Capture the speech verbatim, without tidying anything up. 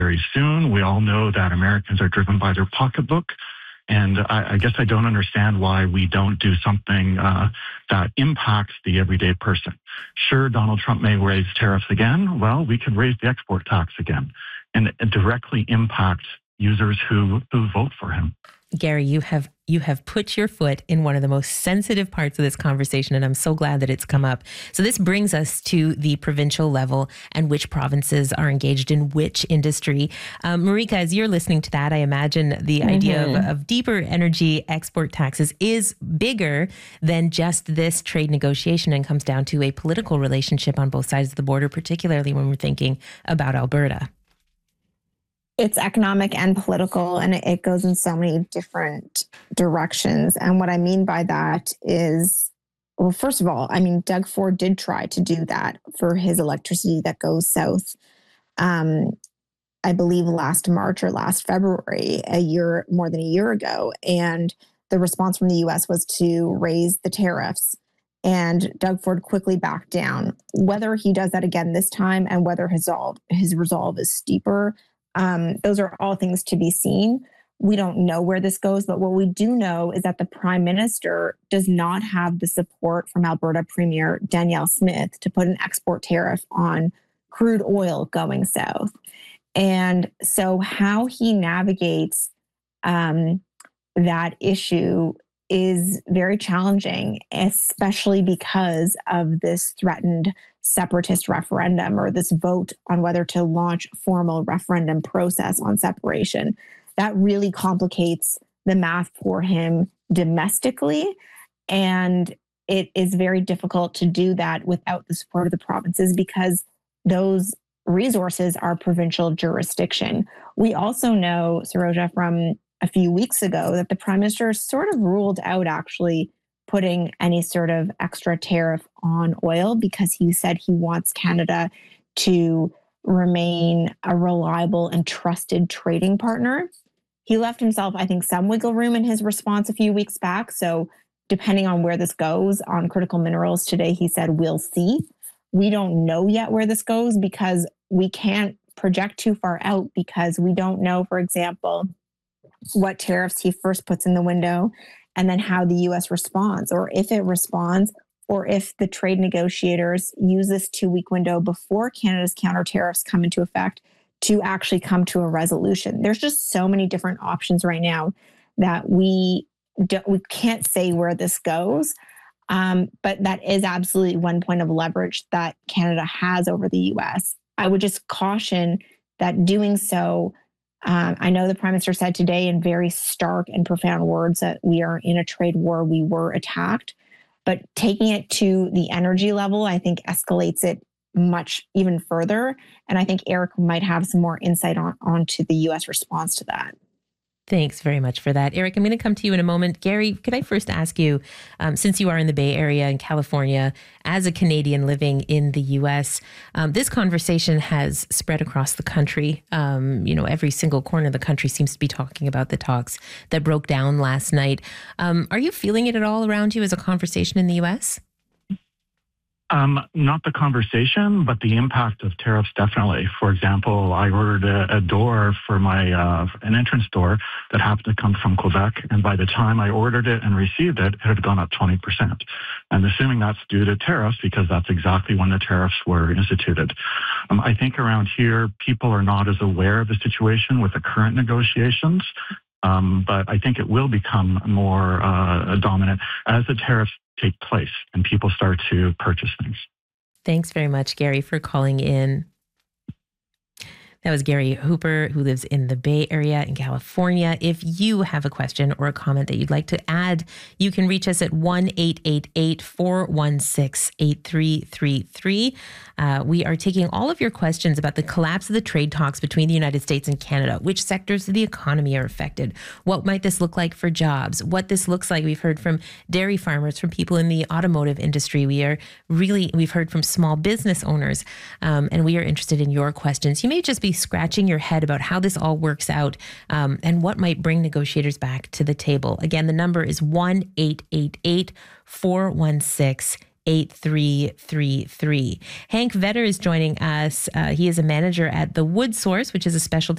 very soon. We all know that Americans are driven by their pocketbook. And I, I guess I don't understand why we don't do something uh, that impacts the everyday person. Sure, Donald Trump may raise tariffs again. Well, we could raise the export tax again and, and directly impact users who, who vote for him. Gary, you have you have put your foot in one of the most sensitive parts of this conversation, and I'm so glad that it's come up. So this brings us to the provincial level and which provinces are engaged in which industry. Um, Marika, as you're listening to that, I imagine the mm-hmm. idea of, of deeper energy export taxes is bigger than just this trade negotiation and comes down to a political relationship on both sides of the border, particularly when we're thinking about Alberta. It's economic and political, and it goes in so many different directions. And what I mean by that is, well, first of all, I mean, Doug Ford did try to do that for his electricity that goes south. Um, I believe last March or last February, a year, more than a year ago. And the response from the U S was to raise the tariffs. And Doug Ford quickly backed down. Whether he does that again this time and whether his resolve, his resolve is steeper, Um, those are all things to be seen. We don't know where this goes, but what we do know is that the Prime Minister does not have the support from Alberta Premier Danielle Smith to put an export tariff on crude oil going south. And so how he navigates um, that issue is very challenging, especially because of this threatened separatist referendum or this vote on whether to launch formal referendum process on separation. That really complicates the math for him domestically. And it is very difficult to do that without the support of the provinces because those resources are provincial jurisdiction. We also know, Saroja, from a few weeks ago that the Prime Minister sort of ruled out actually putting any sort of extra tariff on oil because he said he wants Canada to remain a reliable and trusted trading partner. He left himself, I think, some wiggle room in his response a few weeks back. So depending on where this goes on critical minerals today, he said, we'll see. We don't know yet where this goes because we can't project too far out because we don't know, for example, what tariffs he first puts in the window and then how the U S responds, or if it responds, or if the trade negotiators use this two-week window before Canada's counter tariffs come into effect to actually come to a resolution. There's just so many different options right now that we don't, we can't say where this goes. Um, but that is absolutely one point of leverage that Canada has over the U S. I would just caution that doing so, um, I know the Prime Minister said today in very stark and profound words that we are in a trade war, we were attacked, but taking it to the energy level, I think escalates it much even further. And I think Eric might have some more insight on onto the U S response to that. Thanks very much for that. Eric, I'm going to come to you in a moment. Gary, could I first ask you, um, since you are in the Bay Area in California, as a Canadian living in the U S, um, this conversation has spread across the country. Um, you know, every single corner of the country seems to be talking about the talks that broke down last night. Um, are you feeling it at all around you as a conversation in the U S? Um, not the conversation, but the impact of tariffs, definitely. For example, I ordered a, a door for my, uh, an entrance door that happened to come from Quebec. And by the time I ordered it and received it, it had gone up twenty percent. I'm assuming that's due to tariffs because that's exactly when the tariffs were instituted. Um, I think around here, people are not as aware of the situation with the current negotiations. Um, but I think it will become more uh, dominant as the tariffs take place and people start to purchase things. Thanks very much, Gary, for calling in. That was Gary Hooper, who lives in the Bay Area in California. If you have a question or a comment that you'd like to add, you can reach us at one eight eight eight, four one six, eight three three three. Uh, we are taking all of your questions about the collapse of the trade talks between the United States and Canada. Which sectors of the economy are affected? What might this look like for jobs? What this looks like? We've heard from dairy farmers, from people in the automotive industry. We are really, we've heard from small business owners, um, and we are interested in your questions. You may just be scratching your head about how this all works out um, and what might bring negotiators back to the table. Again, the number is one eight eight eight, four one six, eight three three three. Hank Vetter is joining us. Uh, he is a manager at The Wood Source, which is a specialty